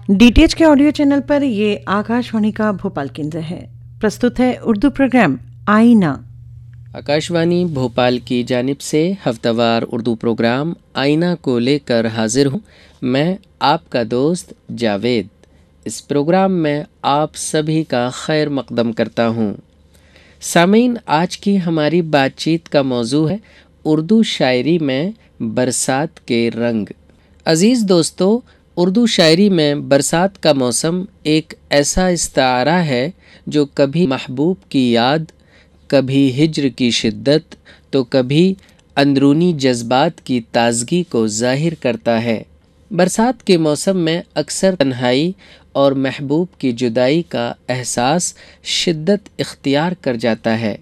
DTH के audio channel पर ये आकाशवाणी का भोपाल केंद्र है। प्रस्तुत है उर्दू प्रोग्राम आईना। आकाशवाणी भोपाल की जानिब से हफ्तावार उर्दू प्रोग्राम आईना को लेकर हाजिर हूँ। मैं आपका दोस्त जावेद। इस प्रोग्राम में आप सभी का खैर मकदम करता हूँ। सामीन, आज की हमारी बातचीत का मौजू है उर्दू शायरी में बरसात के रंग। अज़ीज़ दोस्तों, उर्दू शायरी में बरसात का मौसम एक ऐसा इस्तारा है जो कभी महबूब की याद, कभी हिज्र की शिद्दत तो कभी अंदरूनी जज्बात की ताजगी को ज़ाहिर करता है। बरसात के मौसम में अक्सर तन्हाई और महबूब की जुदाई का एहसास शिद्दत इख्तियार कर जाता है।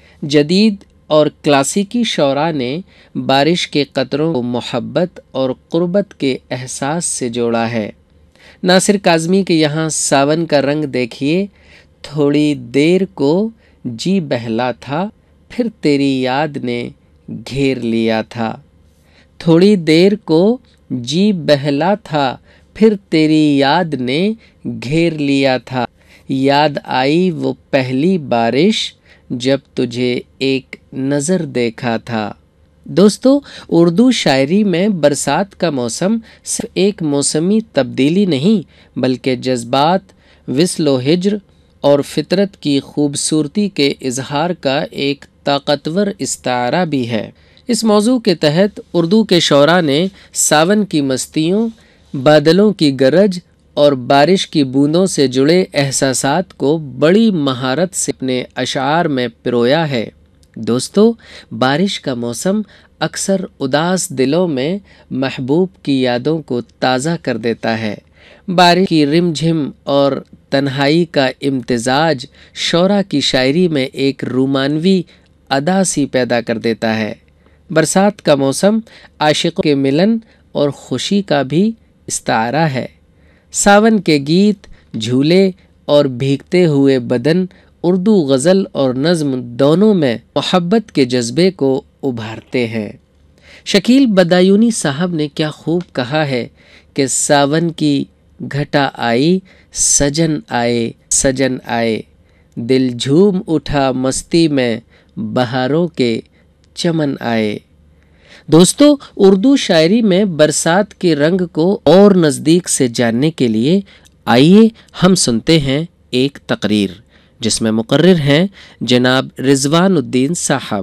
जदीद और क्लासिकी शौरा ने बारिश के कतरों को मोहब्बत और क़ुर्बत के एहसास से जोड़ा है। नासिर काज़मी के यहाँ सावन का रंग देखिए, थोड़ी देर को जी बहला था, फिर तेरी याद ने घेर लिया था। थोड़ी देर को जी बहला था, फिर तेरी याद ने घेर लिया था। याद आई वो पहली बारिश जब तुझे एक नज़र देखा था। दोस्तों, उर्दू शायरी में बरसात का मौसम सिर्फ एक मौसमी तब्दीली नहीं, बल्कि जज्बात, विस्ल हिज्र और फितरत की खूबसूरती के इजहार का एक ताकतवर इस्तारा भी है। इस मौजू के तहत उर्दू के शौरा ने सावन की मस्तियों, बादलों की गरज और बारिश की बूंदों से जुड़े एहसासात को बड़ी महारत से अपने अशार में पिरोया है। दोस्तों, बारिश का मौसम अक्सर उदास दिलों में महबूब की यादों को ताज़ा कर देता है। बारिश की रिमझिम और तन्हाई का इम्तिजाज शौरा की शायरी में एक रूमानवी अदा सी पैदा कर देता है। बरसात का मौसम आशिकों के मिलन और खुशी का भी इस्तारा है। सावन के गीत, झूले और भीगते हुए बदन उर्दू गज़ल और नज़्म दोनों में मोहब्बत के जज्बे को उभारते हैं। शकील बदायूनी साहब ने क्या खूब कहा है कि सावन की घटा आई, सजन आए, सजन आए, दिल झूम उठा मस्ती में, बहारों के चमन आए। दोस्तों, उर्दू शायरी में बरसात के रंग को और नज़दीक से जानने के लिए आइए हम सुनते हैं एक तकरीर जिसमें मुकर्रिर हैं जनाब रिजवानुद्दीन साहब।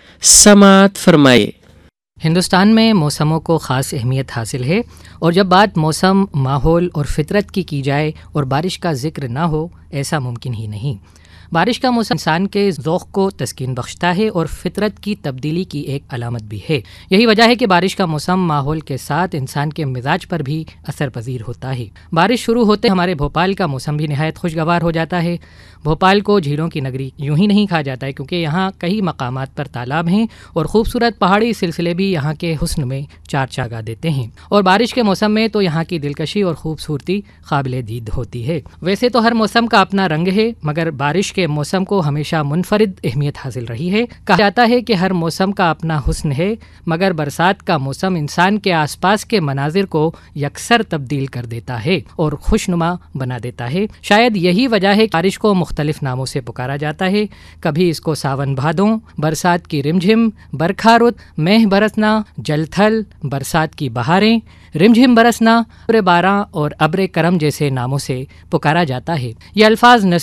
समाअत फरमाए। हिंदुस्तान में मौसमों को ख़ास अहमियत हासिल है, और जब बात मौसम, माहौल और फितरत की जाए और बारिश का जिक्र ना हो, ऐसा मुमकिन ही नहीं। बारिश का मौसम इंसान के ज़ौक़ को तस्कीन बख्शता है और फितरत की तब्दीली की एक अलामत भी है। यही वजह है कि बारिश का मौसम माहौल के साथ इंसान के मिजाज पर भी असर पजीर होता है। बारिश शुरू होते हमारे भोपाल का मौसम भी नहायत खुशगवार हो जाता है। भोपाल को झीलों की नगरी यूं ही नहीं कहा जाता है, क्योंकि यहाँ कई मकामात पर तालाब हैं और खूबसूरत पहाड़ी सिलसिले भी यहाँ के हुस्न में चार चागा देते हैं। और बारिश के मौसम में तो यहाँ की दिलकशी और खूबसूरती काबिल दीद होती है। वैसे तो हर मौसम का अपना रंग है, मगर बारिश के मौसम को हमेशा मुनफरिद अहमियत हासिल रही है। कहा जाता है कि हर मौसम का अपना हुस्न है, मगर बरसात का मौसम इंसान के आसपास के मनाजिर को यकसर तब्दील कर देता है और खुशनुमा बना देता है। शायद यही वजह है कि बारिश को मुख्तलिफ नामों से पुकारा जाता है। कभी इसको सावन भादों, बरसात की रिमझिम, बरखा रुत, मेह बरसना, जलथल, बरसात की बहारें, रिमझिम बरसना, अब्र बारां और अब्र करम जैसे नामों से पुकारा जाता है। ये अल्फाज न